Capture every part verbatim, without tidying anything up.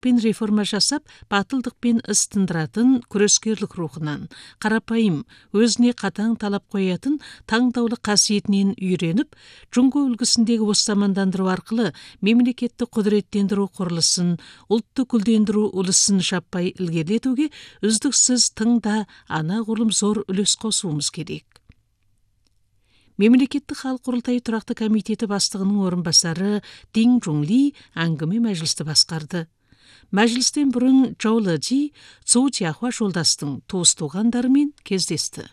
пен реформа жасап, батылдықпен іс тындыратын күрескерлік рухынан, қарапайым, өзіне қатаң талап қоятын таңдаулы қасиетінен үйреніп, Жунго үлгісіндегі бостамандандыру арқылы мемлекетті құдіреттендіру құрылысын, ұлтты гүлдендіру ұлысын жаппай ілгерілетуге үздіксіз тыңда анағұрлым зор үлес қосуымыз керек. Мемлекеттік халық құрылтайы тұрақты комитеті бастығының орынбасары Дин Жунли әңгіме мәжілісті басқарды. Мәжілістен бұрын Чжоу Лэжи Цу Жиахуа жолдастың туыс туғандарымен кездесті.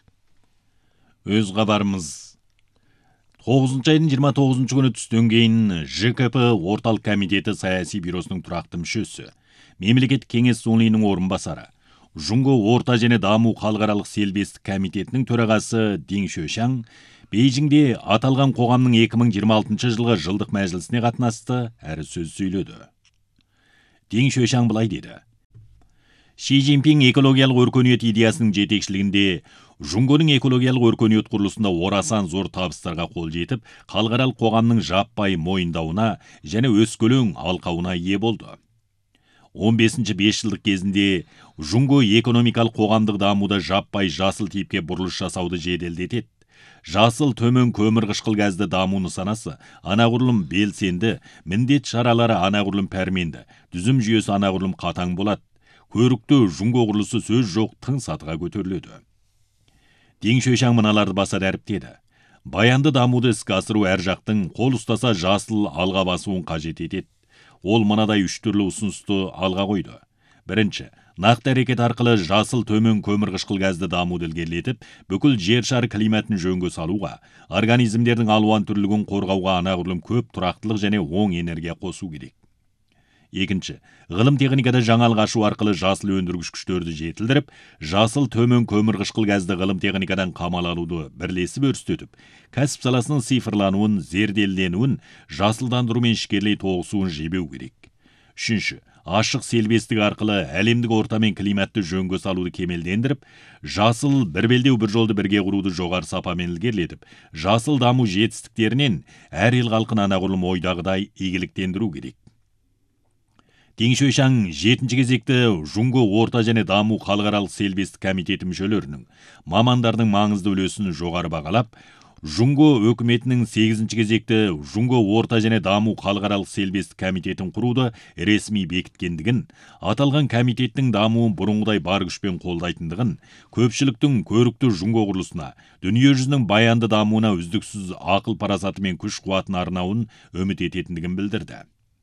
Өз хабарымыз. тоғызыншы айдың жиырма тоғызыншы күні түстен кейін Ж К П орталық комитеті саяси бюросының тұрақты мүшесі, мемлекеттік кеңес Сунлинің орынбасары, Жунго орта және даму халықаралық селбестік комитетінің төрағасы Дин Шөшаң Бейжіңде аталған қоғамның екі мың жиырма алтыншы жылғы жылдық мәжілісіне қатынасты әрі сөз сөйледі. Дин Шөшаң былай деді: Ши Цзиньпин экологиялық өркениет идеясының жетекшілігінде Жунгоның экологиялық өркениет құрылысында орасан зор табыстарға қол жетіп, халықаралық қоғамның жаппай мойындауына және өскөлең алқауына ие болды. он бесінші бес жылдық кезінде Жунго экономикалық қоғамдық дамуда жаппай жасыл типке бұрылыс жасауды жеделдетеді. Жасыл төмен көмір қышқыл газды даму нысанасы анағұрлым белсенді, міндет шаралары анағұрлым пәрменді, түзім жүйесі анағұрлым қатаң болады. Көрікті Жунго құрылысы сөз жоқ тың сатыға көтеріледі. Дин Шөшаң мыналарды баса дәріптеді: Баянды дамуды іске асыру әр жақтың қол ұстаса жасыл алға басуын қажет етеді. Ол мынадай үш түрлі ұсынысты алға қойды. Бірінші, нақты әрекет арқылы жасыл төмен көмір қышқыл газды дамуды ілгерілетіп, бүкіл жер шары климатын жөнге салуға, организмдердің алуан түрлігін қорғауға анағұрлым көп тұрақтылық және оң энергия қосу керек. Екінші, ғылым техникада жаңалық ашу арқылы жасыл өндіргіш күштерді жетілдіріп, жасыл төмен көмір қышқыл газды ғылым техникадан қамал алуды бірлесіп өрістетіп, кәсіп саласының цифрлануын, зерделенуін, жасылдандырумен ішкерлей тоғысуын жебеу керек. Үшінші, ашық селбестік арқылы әлемдік орта мен климатты жөнге салуды кемелдендіріп, жасыл бір белдеу бір жолды бірге құруды жоғары сапамен ілгерілетіп, жасыл даму жетістіктерінен әр ел халқын анағұрлым ойдағыдай игіліктендіру керек. Дин Шөшаң жетінші кезекті Жунго орта және даму халықаралық селбестік комитеті мүшелерінің, мамандардың маңызды үлесін жоғары бағалап, Жунго өкіметінің сегізінші кезекті Жунго орта және даму халықаралық селбестік комитетін құруды ресми бекіткендігін, аталған комитеттің дамуын бұрынғыдай бар күшпен қолдайтындығын, көпшіліктің көрікті Жунго құрылысына, дүние жүзінің баянды дамуына үздіксіз ақыл парасаты мен күш қуатын арнауын үміт ететіндігін білдірді.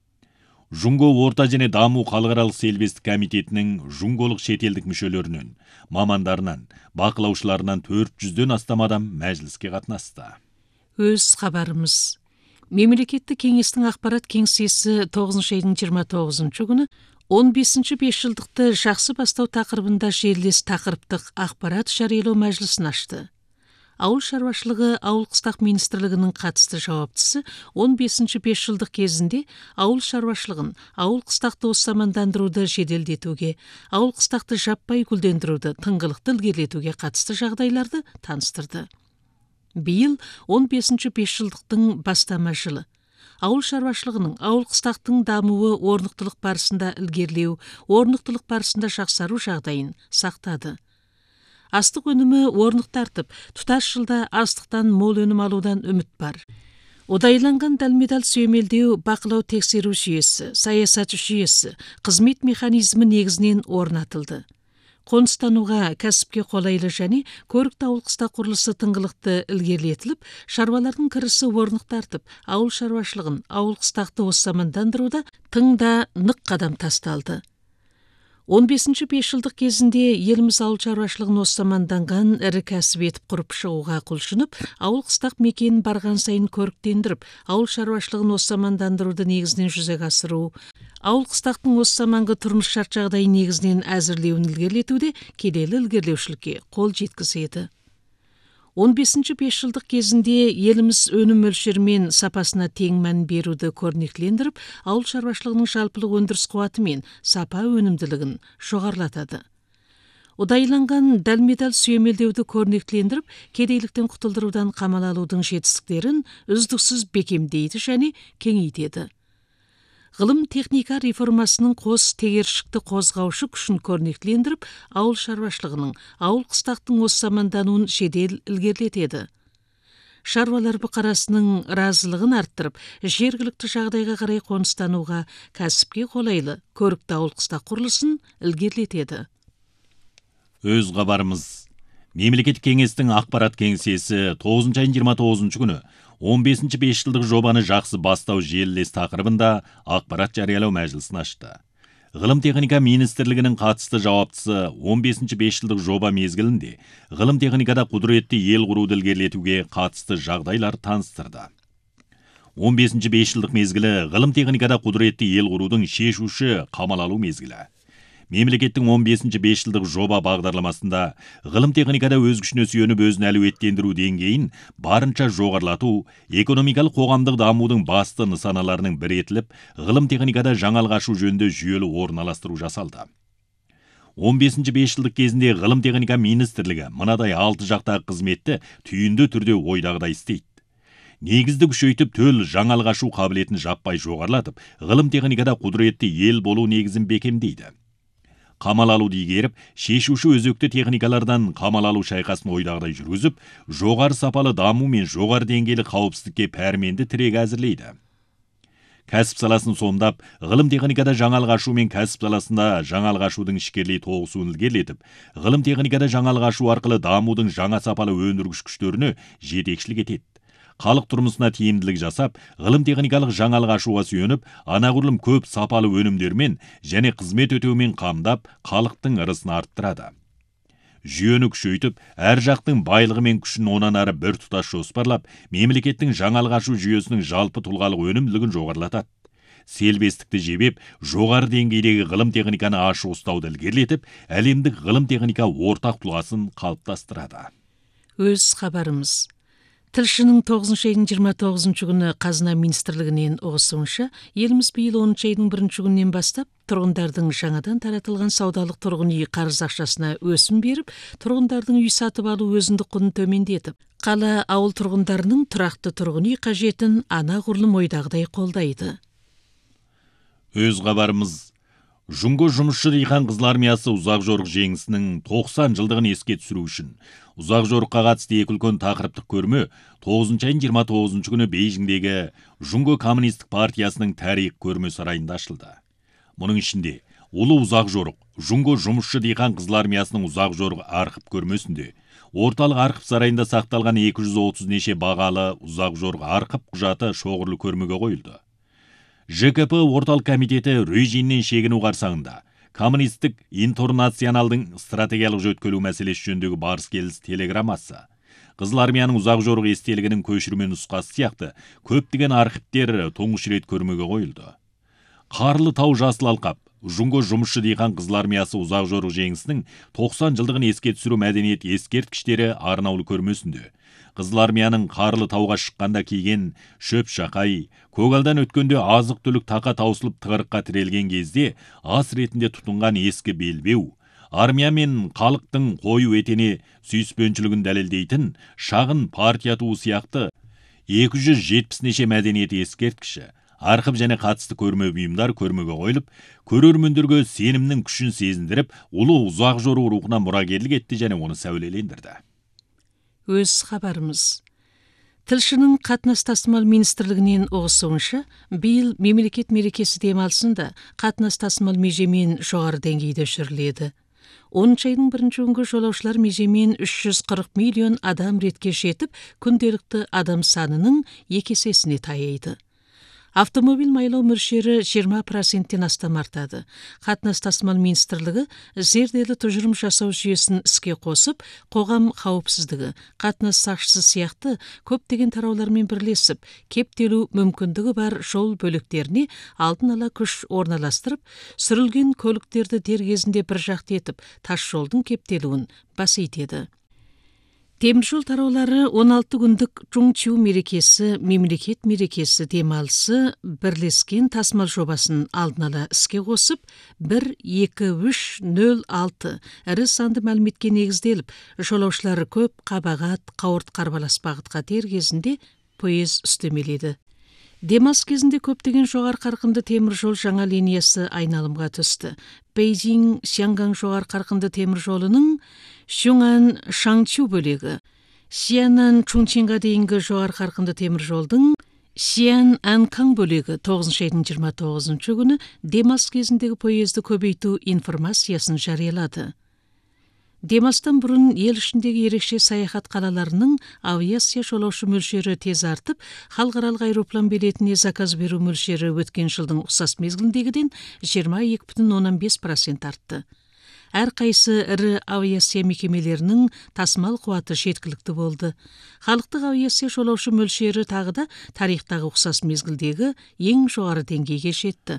Жунго орта және даму халықаралық селбестік комитетінің жунголық шетелдік мүшелерінен, мамандарынан, бақылаушыларынан төрт жүзден астам адам мәжіліске қатынасты. Өз хабарымыз. Мемлекеттік кеңестің ақпарат кеңсесі тоғызыншы айдың жиырма тоғызыншы күні он бесінші бес жылдықты жақсы бастау тақырыбында жерлес тақырыптық ақпарат жариялау мәжілісін ашты. Ауыл шаруашылығы ауыл қыстақ министрлігінің қатысты жауаптысы он бесінші бес жылдық кезінде ауыл шаруашылығын, ауыл қыстақты осамандандыруды жеделдетуге, ауыл қыстақты жаппай гүлдендіруді тыңғылықты ілгерілетуге қатысты жағдайларды таныстырды. Биыл он бесінші бес жылдықтың бастама жылы. Ауыл шаруашылығының, ауыл қыстақтың дамуы орнықтылық барысында ілгерілеу, орнықтылық барысында жақсару жағдайын сақтады. Астық өнімі орнық тартып, тұтас жылда астықтан мол өнім алудан үміт бар. Одайланған дәлме-дәл сүйемелдеу, бақылау тексеру жүйесі, саясат жүйесі, қызмет механизмі негізінен орнатылды. Қоныстануға кәсіпке қолайлы және көрікті ауыл қыстақ құрылысы тыңғылықты ілгерілетіліп, шаруалардың кірісі орнық тартып, ауыл шаруашылығын, ауыл қыстақты осамандандыруда тың да нық қадам тасталды. он бесінші бес жылдық кезінде еліміз ауыл шаруашылығын осаманданған ірі кәсіп етіп құрып шығуға құлшынып, ауыл қыстақ мекенін барған сайын көріктендіріп, ауыл шаруашылығын осамандандыруды негізінен жүзеге асыру, ауыл қыстақтың осы заманғы тұрмыс шарт жағдайы негізінен әзірлеуін ілгерілетуде келелі ілгерілеушілікке қол жеткізеді. он бесінші бес жылдық кезінде еліміз өнім мөлшері мен сапасына тең мән беруді көрнектілендіріп, ауыл шаруашылығының жалпылық өндіріс қуаты мен сапа өнімділігін жоғарылатады. Одайланған дәлме-дәл сүйемелдеуді көрнектілендіріп, кедейліктен құтылдырудан қамал алудың жетістіктерін үздіксіз бекемдейді және кеңейтеді. Ғылым техника реформасының қос тегершікті қозғаушы күшін көрнектілендіріп, ауыл шаруашылығының, ауыл қыстақтың осы замандануын жедел ілгерілетеді. Шаруалар бұқарасының разылығын арттырып, жергілікті жағдайға қарай қоныстануға, кәсіпке қолайлы, көрікті ауыл қыстақ құрылысын ілгерілетеді. Өз хабарымыз. Мемлекеттік кеңестің ақпарат кеңсесі тоғызыншы айдың жиырма тоғызыншы күні он бесінші бес жылдық жобаны жақсы бастау желілес тақырыбында ақпарат жариялау мәжілісін ашты. Ғылым техника министрлігінің қатысты жауаптысы он бесінші бес жылдық жоба мезгілінде ғылым техникада құдіретті ел құруды ілгерілетуге қатысты жағдайлар таныстырды. он бесінші бес жылдық мезгілі ғылым техникада құдіретті ел құрудың шешуші қамал алу мезгілі. Мемлекеттің он бесінші бес жылдық жоба бағдарламасында ғылым техникада өз күшіне сүйеніп өзін әлеуеттендіру деңгейін барынша жоғарылату, экономикалық қоғамдық дамудың басты нысаналарының бірі етіліп, ғылым техникада жаңалық ашу жөнінде жүйелі орналастыру жасалды. он бесінші бес жылдық кезінде ғылым техника министрлігі мынадай алты жақтағы қызметті түйінді түрде ойдағыдай істейді. Негізді күшейтіп, төл жаңалық ашу қабілетін жаппай жоғарылатып, ғылым техникада құдіретті ел болу негізін бекемдейді. Қамал алуды игеріп, шешуші өзекті техникалардан қамал алу шайқасын ойдағыдай жүргізіп, жоғары сапалы даму мен жоғары деңгейлі қауіпсіздікке пәрменді тірек әзірлейді. Кәсіп саласын сомдап, ғылым техникада жаңалық ашу мен кәсіп саласында жаңалық ашудың ішкерлей тоғысуын ілгерілетіп, ғылым техникада жаңалық ашу арқылы дамудың жаңа сапалы өндіргіш күштеріне жетекшілік етеді. Халық тұрмысына тиімділік жасап, ғылым техникалық жаңалық ашуға сүйеніп, анағұрлым көп сапалы өнімдермен және қызмет өтеумен қамдап, халықтың ырысын арттырады. Жүйені күшейтіп, әр жақтың байлығы мен күшін онан ары бір тұтас жоспарлап, мемлекеттің жаңалық ашу жүйесінің жалпы тұлғалық өнімділігін жоғарылатады. Селбестікті жебеп, жоғары деңгейдегі ғылым техниканы ашу ұстауды ілгерілетіп, әлемдік ғылым техника ортақ тұлғасын қалыптастырады. Өз хабарымыз. Тілшінің тоғызыншы айдың жиырма тоғызыншы күні Қазына министрлігінен ұғысуынша, еліміз биыл оныншы айдың бірінші күнінен бастап тұрғындардың жаңадан таратылған саудалық тұрғын үй қарыз ақшасына өсім беріп, тұрғындардың үй сатып алу өзіндік құнын төмендетіп, қала ауыл тұрғындарының тұрақты тұрғын үй қажетін анағұрлым ойдағыдай қолдайды. Өз хабарымыз. Жұңго жұмысшы диқан қызыл армиясы ұзақ жорық жеңісінің тоқсан жылдығын еске түсіру үшін ұзақ жорыққа қатысты екі үлкен тақырыптық көрме тоғызыншы айдың жиырма тоғызыншы күні Бейжіңдегі Жұңго коммунистік партиясының тарих көрме сарайында ашылды. Мұның ішінде ұлы ұзақ жорық Жұңго жұмысшы диқан қызыл армиясының ұзақ жорық архив көрмесінде орталық архив сарайында сақталған екі жүз отыз неше бағалы ұзақ жорық архив құжаты шоғырлы көрмеге қойылды. Ж К П орталық комитеті режимнен шегіну қарсаңында коммунистік интернационалдың стратегиялық жөткелу мәселесі жөніндегі барыс келіс телеграммасы, Қызыл армияның ұзақ жорық естелігінің көшірме нұсқасы сияқты көптеген архивтер тұңғыш рет көрмеге қойылды. Қарлы тау жасыл алқап, Жұңго жұмысшы диқан қызыл армиясы ұзақ жорық жеңісінің тоқсан жылдығын еске түсіру мәдениет ескерткіштері арнаулы көрмесінде Қызыл армияның қарлы тауға шыққанда киген шөп шақай, көгалдан өткенде азық түлік тақа таусылып тығырыққа тірелген кезде ас ретінде тұтынған ескі белбеу, армия мен халықтың қою етене сүйіспеншілігін дәлелдейтін шағын партия туы сияқты екі жүз жетпіс неше мәдениет ескерткіші, архив және қатысты көрме бұйымдар көрмеге қойылып, көрермендерге сенімнің күшін сезіндіріп, ұлы ұзақ жорық рухына мұрагерлік етті және оны сәулелендірді. Өз хабарымыз. Тілшінің қатынас тасымал министрлігінен ұғысуынша, биыл мемлекет мерекесі демалысында қатынас тасымал межемен жоғары деңгейде жүріледі. оныншы айдың бірінші күнгі жолаушылар межемен үш жүз қырық миллион адам ретке жетіп, күнделікті адам санының екі есесіне таяйды. Автомобиль майлау мөлшері жиырма проценттен астам артады. Қатынас тасымал министрлігі зерделі тұжырым жасау жүйесін іске қосып, қоғам қауіпсіздігі, қатынас сақшысы сияқты көптеген тараулармен бірлесіп, кептелу мүмкіндігі бар жол бөліктеріне алдын ала күш орналастырып, сүрілген көліктерді дер кезінде бір жақты етіп, тас жолдың кептелуін басейтеді. Теміржол тараулары он алты күндік Чуңчу мерекесі, мемлекет мерекесі демалысы бірлескен тасымал жобасын алдын ала іске қосып, бір екі үш нөл алты ірі санды мәліметке негізделіп, жолаушылары көп қабағат, қауырт қарбалас бағытқа дер кезінде пойыз үстемеледі. Демалыс кезінде көптеген жоғары қарқынды темір жол жаңа линиясы айналымға түсті. Бейжің Сянган жоғары қарқынды темір жолының Шуңан Шаңчу бөлігі, Сианнан Чунчинға дейінгі жоғары қарқынды темір жолдың Сиан Анкаң бөлігі тоғызыншы айдың жиырма тоғызыншы күні демалыс кезіндегі поезды көбейту информациясын жариялады. Демалыстан бұрын ел ішіндегі ерекше саяхат қалаларының авиация жолаушы мөлшері тез артып, халықаралық аэроплан билетіне заказ беру мөлшері өткен жылдың ұқсас мезгіліндегіден жиырма екі бүтін оннан бес процент артты. Әр қайсы ірі авиация мекемелерінің тасымал қуаты жеткілікті болды. Халықтық авиация жолаушы мөлшері тағы да тарихтағы ұқсас мезгілдегі ең жоғары деңгейге жетті.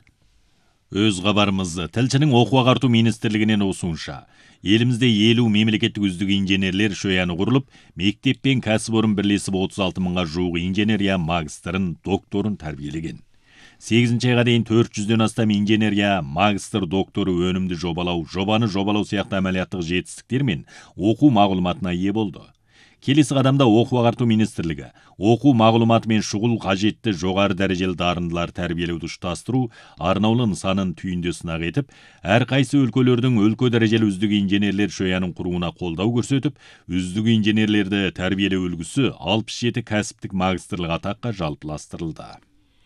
Өз хабарымыз тілшінің оқу ағарту министрлігінен осуынша, елімізде елу мемлекеттік үздік инженерлер шөяны құрылып, мектеп пен кәсіпорын бірлесіп отыз алты мыңға жуық инженерия магистрын, докторын тәрбиелеген. сегізінші айға дейін төрт жүзден астам инженерия, магистр, докторы өнімді жобалау, жобаны жобалау сияқты әмәлияттық жетістіктер мен оқу мағлұматына ие болды. Келесі қадамда оқу ағарту министрлігі оқу мағлұматы мен шұғыл қажетті жоғары дәрежелі дарындылар тәрбиелеуді ұштастыру арнаулы нысанын түйінде сынақ етіп, әр қайсы өлкөлердің өлкө дәрежелі үздік инженерлер шөяның құруына қолдау көрсетіп, үздік инженерлерді тәрбиелеу үлгісі алпыс жеті кәсіптік магистрлық атаққа жалпыластырылды.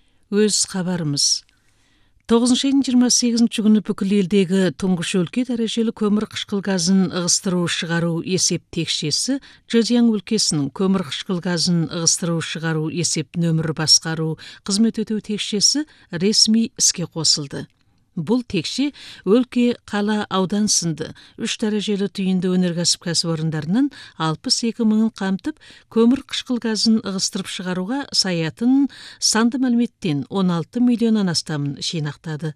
Өз хабарымыз. тоғызыншы айдың жиырма сегізінші күні бүкіл елдегі тұңғыш өлке дәрежелі көмір қышқыл газын ығыстыру шығару есеп текшесі Зhejiang өлкесінің көмір қышқыл газын ығыстыру шығару есеп нөмірі басқару қызмет өтеу текшесі ресми іске қосылды. Бұл текше өлке, қала, аудан сынды үш дәрежелі түйінді өнеркәсіп кәсіпорындарынан алпыс екі мыңын қамтып, көмір қышқыл газын ығыстырып шығаруға саятын санды мәліметтен он алты миллионнан астамын жинақтады.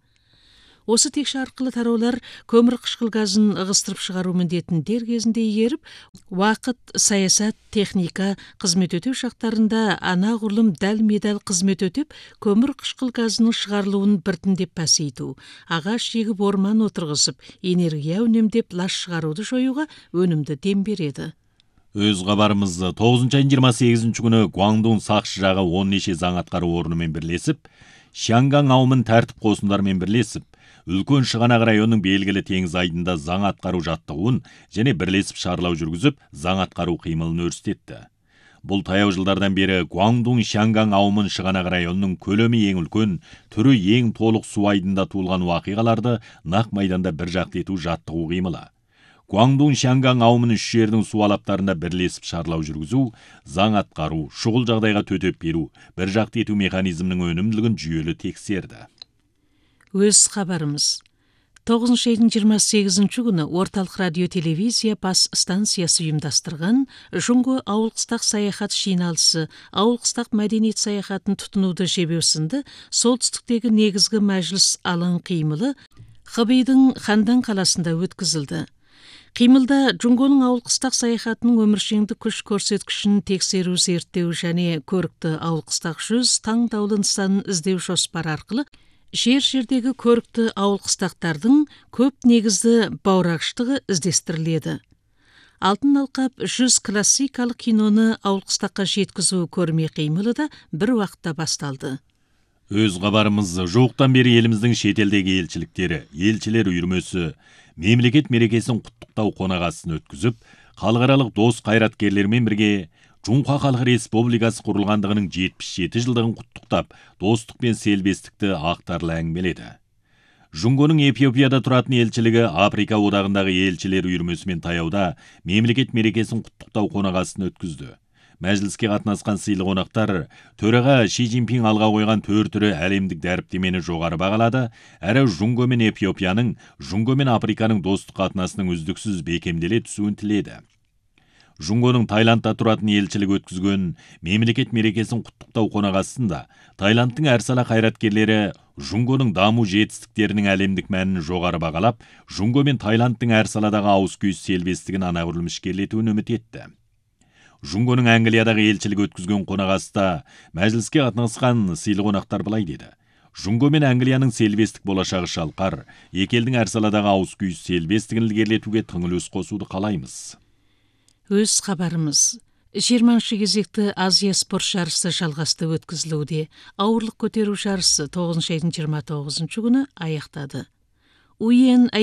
Осы текше арқылы тараулар көмір қышқыл газын ығыстырып шығару міндетін дер кезінде игеріп, уақыт, саясат, техника, қызмет өтеу шақтарында анағұрлым дәл-медәл қызмет өтеп, көмір қышқыл газының шығарылуын біртіндеп пәсейту, ағаш егіп орман отырғызып, энергия үнемдеп лас шығаруды жоюға өнімді дем береді. Өз хабарымыз тоғызыншы айдың жиырма сегізінші күні Гуандун сақшы жағы он неше заң атқару орнымен бірлесіп, Шянган аумын тәртіп қосындармен бірлесіп, үлкен шығанақ районының белгілі теңіз айдында заң атқару жаттығуын және бірлесіп шарлау жүргізіп, заң атқару қимылын өрістетті. Бұл таяу жылдардан бері Гуандун Шянган аумын шығанақ районының көлемі ең үлкен, түрі ең толық су айдында туылған уақиғаларды нақ майданда бір жақты ету жаттығу қимылы. Гуандун Шянган аумын үш жердің су алаптарында бірлесіп шарлау жүргізу, заң атқару, шұғыл жағдайға төтеп беру, бір жақты ету механизмінің өнімділігін жүйелі тексерді. Өз хабарымыз. тоғызыншы айдың жиырма сегізінші күні орталық радио телевизия бас станциясы ұйымдастырған Жұңго ауыл-қыстақ саяхат жиналысы, ауыл-қыстақ мәдениет саяхатын тұтынуды жебеу сынды солтүстіктегі негізгі мәжіліс алаң қимылы Хабейдің Хандан қаласында өткізілді. Қимылда Жұңгоның ауыл-қыстақ саяхатының өміршеңдік күш көрсеткішін тексеру, зерттеу және көрікті ауыл-қыстақ жүз таңдаулы нысанын іздеу жоспары арқылы жер-жердегі көрікті ауыл-қыстақтардың көп негізді баурағыштығы іздестіріледі. Алтын алқап жүз классикалық киноны ауыл-қыстаққа жеткізу көрме қимылы да бір уақытта басталды. Өз хабарымыз жоқтан бері еліміздің шетелдегі елшіліктері, елшілер үйірмесі, мемлекет мерекесін құттықтау қонағасын өткізіп, халықаралық дос қайраткерлермен бірге Жұңқа Халық Республикасы құрылғандығының жетпіс жеті жылдығын құттықтап, достық пен селбестікті ақтарлы әңгімеледі. Жұңгоның Эфиопияда тұратын елшілігі Африка одағындағы елшілер үйірмесімен таяуда мемлекет мерекесін құттықтау қонағасын өткізді. Мәжіліске қатынасқан сыйлы қонақтар төраға Ши Цзиньпин алға қойған төр түрі әлемдік дәріптемені жоғары бағалады, әрі Жұңго мен Эфиопияның, Жұңго мен Африканың достық қатынасының үздіксіз бекемделе түсуін тіледі. Жұңгоның Таиландта тұратын елшілік өткізген мемлекет мерекесін құттықтау қонағасында Таиландтың әр сала қайраткерлері Жұңгоның даму жетістіктерінің әлемдік мәнін жоғары бағалап, Жұңго мен Таиландтың әр саладағы ауыз-күйіс селбестігін анағұрлым ішкерлетуін үміт етті. Жұңгоның Англиядағы елшілік өткізген қонағаста мәжіліске қатынасқан сыйлы қонақтар былай деді: Жұңго мен Англияның селбестік болашағы шалқар, екі елдің әр саладағы ауыз-күйіс селбестігін ілгерілетуге тың үлес қосуды қалаймыз. Өз хабарымыз. жыйырманчы кезекті Азия спорт жарысы жалғасты өткізілуде. Ауырлық көтеру жарысы тоғызыншы айдың жиырма тоғызыншы күні аяқтады. УЕН